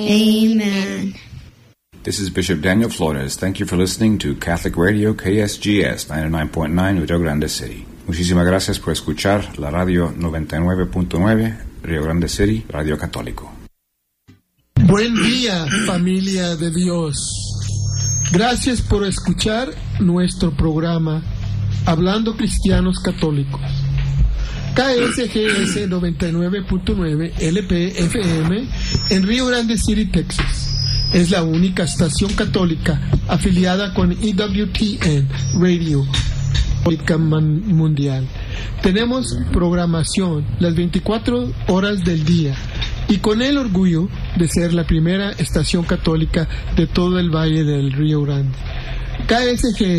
Amen. This is Bishop Daniel Flores. Thank you for listening to Catholic Radio KSGS 99.9 Rio Grande City. Muchísimas gracias por escuchar la radio 99.9 Rio Grande City, Radio Católico. Buen día, familia de Dios. Gracias por escuchar nuestro programa Hablando Cristianos Católicos. KSGS 99.9 LPFM en Rio Grande City, Texas. Es la única estación católica afiliada con EWTN Radio Mundial. Tenemos programación las 24 horas del día y con el orgullo de ser la primera estación católica de todo el Valle del Río Grande. KSG